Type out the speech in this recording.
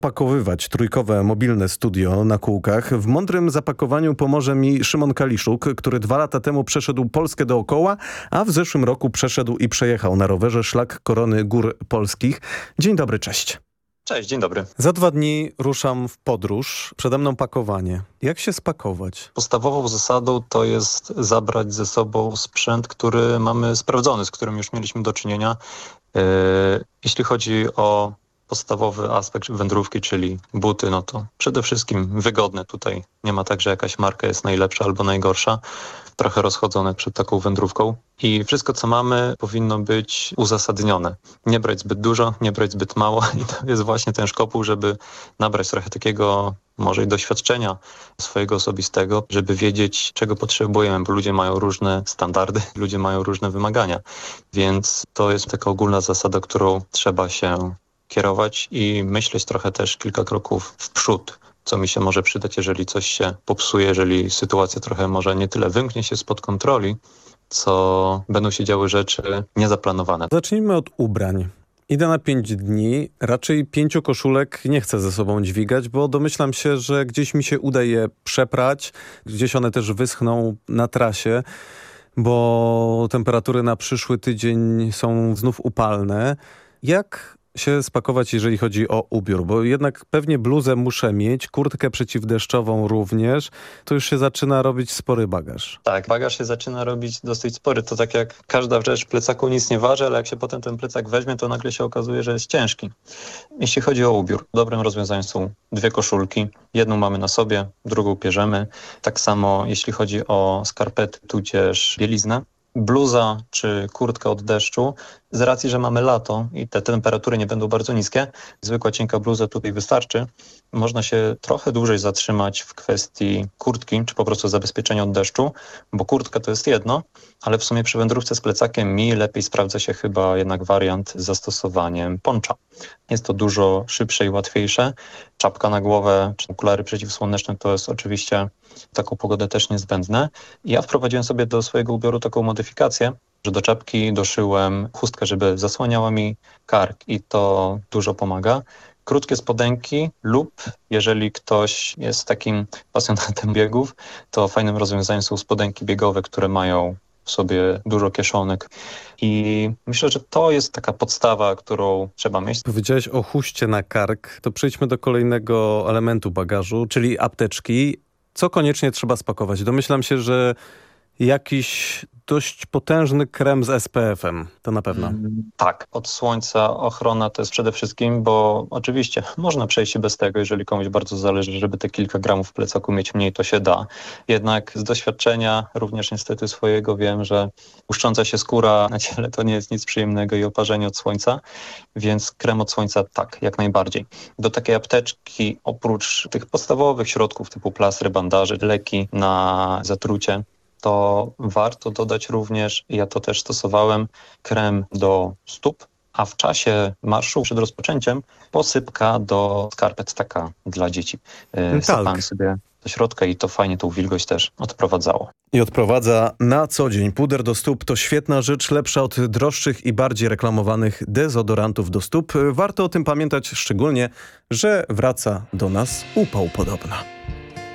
spakowywać trójkowe mobilne studio na kółkach. W mądrym zapakowaniu pomoże mi Szymon Kaliszuk, który 2 lata temu przeszedł Polskę dookoła, a w zeszłym roku przeszedł i przejechał na rowerze szlak Korony Gór Polskich. Dzień dobry, cześć. Cześć, dzień dobry. Za 2 dni ruszam w podróż. Przede mną pakowanie. Jak się spakować? Podstawową zasadą to jest zabrać ze sobą sprzęt, który mamy sprawdzony, z którym już mieliśmy do czynienia. Jeśli chodzi o podstawowy aspekt wędrówki, czyli buty, no to przede wszystkim wygodne. Tutaj nie ma tak, że jakaś marka jest najlepsza albo najgorsza. Trochę rozchodzone przed taką wędrówką. I wszystko, co mamy, powinno być uzasadnione. Nie brać zbyt dużo, nie brać zbyt mało. I to jest właśnie ten szkopuł, żeby nabrać trochę takiego może i doświadczenia swojego osobistego, żeby wiedzieć, czego potrzebujemy, bo ludzie mają różne standardy, ludzie mają różne wymagania. Więc to jest taka ogólna zasada, którą trzeba się kierować i myśleć trochę też kilka kroków w przód, co mi się może przydać, jeżeli coś się popsuje, jeżeli sytuacja trochę może nie tyle wymknie się spod kontroli, co będą się działy rzeczy niezaplanowane. Zacznijmy od ubrań. Idę na 5 dni, raczej 5 koszulek nie chcę ze sobą dźwigać, bo domyślam się, że gdzieś mi się uda je przeprać, gdzieś one też wyschną na trasie, bo temperatury na przyszły tydzień są znów upalne. Jak się spakować, jeżeli chodzi o ubiór? Bo jednak pewnie bluzę muszę mieć, kurtkę przeciwdeszczową również. To już się zaczyna robić spory bagaż. Tak, bagaż się zaczyna robić dosyć spory. To tak jak każda rzecz w plecaku nic nie waży, ale jak się potem ten plecak weźmie, to nagle się okazuje, że jest ciężki. Jeśli chodzi o ubiór, dobrym rozwiązaniem są 2 koszulki. Jedną mamy na sobie, drugą bierzemy. Tak samo jeśli chodzi o skarpety, tudzież bieliznę. Bluza czy kurtka od deszczu, z racji, że mamy lato i te temperatury nie będą bardzo niskie, zwykła cienka bluza tutaj wystarczy. Można się trochę dłużej zatrzymać w kwestii kurtki, czy po prostu zabezpieczenia od deszczu, bo kurtka to jest jedno, ale w sumie przy wędrówce z plecakiem mi lepiej sprawdza się chyba jednak wariant z zastosowaniem poncza. Jest to dużo szybsze i łatwiejsze. Czapka na głowę, czy okulary przeciwsłoneczne to jest oczywiście taką pogodę też niezbędne. Ja wprowadziłem sobie do swojego ubioru taką modyfikację, że do czapki doszyłem chustkę, żeby zasłaniała mi kark i to dużo pomaga. Krótkie spodenki lub jeżeli ktoś jest takim pasjonatem biegów, to fajnym rozwiązaniem są spodenki biegowe, które mają w sobie dużo kieszonek. I myślę, że to jest taka podstawa, którą trzeba mieć. Powiedziałeś o chuście na kark, to przejdźmy do kolejnego elementu bagażu, czyli apteczki. Co koniecznie trzeba spakować? Domyślam się, że jakiś dość potężny krem z SPF-em, to na pewno. Tak, od słońca ochrona to jest przede wszystkim, bo oczywiście można przejść bez tego, jeżeli komuś bardzo zależy, żeby te kilka gramów w plecaku mieć mniej, to się da. Jednak z doświadczenia, również niestety swojego, wiem, że łuszcząca się skóra na ciele to nie jest nic przyjemnego i oparzenie od słońca, więc krem od słońca tak, jak najbardziej. Do takiej apteczki oprócz tych podstawowych środków typu plastry, bandaże, leki na zatrucie, to warto dodać również, ja to też stosowałem, krem do stóp, a w czasie marszu przed rozpoczęciem posypka do skarpet taka dla dzieci. Sypałem sobie do środka i to fajnie tą wilgoć też odprowadzało. I odprowadza na co dzień. Puder do stóp to świetna rzecz, lepsza od droższych i bardziej reklamowanych dezodorantów do stóp. Warto o tym pamiętać szczególnie, że wraca do nas upał podobno.